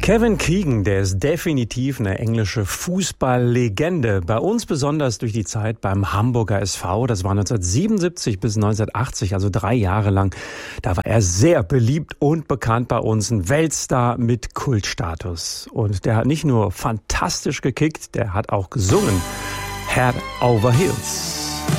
Kevin Keegan, der ist definitiv eine englische Fußballlegende. Bei uns besonders durch die Zeit beim Hamburger SV. Das war 1977 bis 1980, also 3 Jahre lang. Da war er sehr beliebt und bekannt bei uns. Ein Weltstar mit Kultstatus. Und der hat nicht nur fantastisch gekickt, der hat auch gesungen. Head over Heels.